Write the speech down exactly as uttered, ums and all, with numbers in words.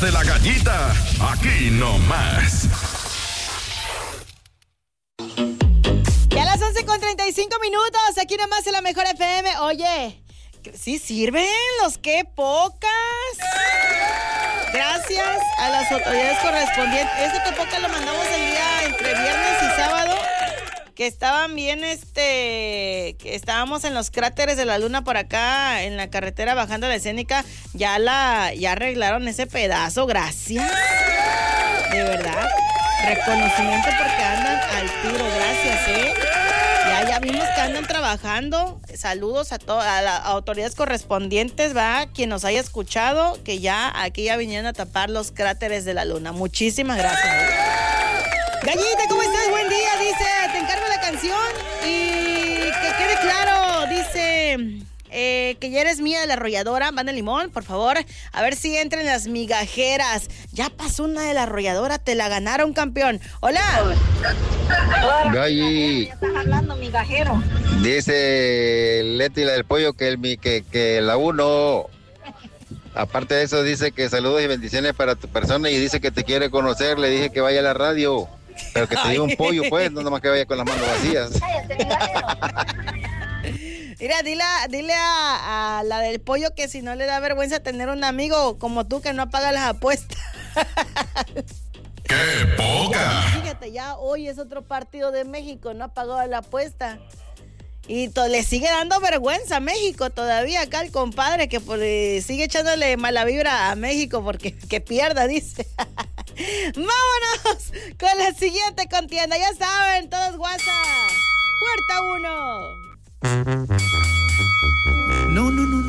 de la Gallita, aquí nomás. Ya a las once con treinta y cinco minutos, aquí nomás en la Mejor F M. Oye, ¿sí sirven los qué pocas? Gracias a las autoridades correspondientes. Este que poca lo mandamos el día entre viernes y sábado, que estaban bien, este, que estábamos en los cráteres de la luna por acá, en la carretera bajando la escénica. Ya la, ya arreglaron ese pedazo, gracias. De verdad. Reconocimiento porque andan al tiro, gracias, ¿eh? Ya, ya vimos que andan trabajando. Saludos a todas a las autoridades correspondientes, va, quien nos haya escuchado, que ya aquí ya vinieron a tapar los cráteres de la luna. Muchísimas gracias. Gallita, ¿cómo estás? Buen día, dice, te encargo la canción y que quede claro, dice... Eh, que ya eres mía de la arrolladora, Banda Limón, por favor, a ver si entran las migajeras. Ya pasó una de la arrolladora, te la ganaron, campeón. Hola. Galli. Ya estás hablando, migajero. Dice Leti, la del pollo, que, el, que, que la uno. Aparte de eso, dice que saludos y bendiciones para tu persona y dice que te quiere conocer. Le dije que vaya a la radio, pero que te diga un pollo, pues, no nomás que vaya con las manos vacías. Cállate, migajero. Mira, dile, dile a, a la del pollo que si no le da vergüenza tener un amigo como tú que no paga las apuestas. ¡Qué poca! Fíjate, ya hoy es otro partido de México, no ha pagado la apuesta. Y to- le sigue dando vergüenza a México todavía acá el compadre que por, eh, sigue echándole mala vibra a México porque que pierda, dice. Vámonos con la siguiente contienda. Ya saben, todos WhatsApp. Puerta uno. No, no, no,